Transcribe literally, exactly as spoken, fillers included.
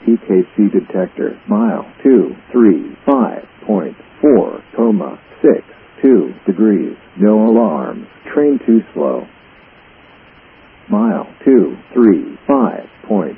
T K C detector. Mile two three five point four, comma, six two degrees. No alarms. Train too slow. Mile two three five point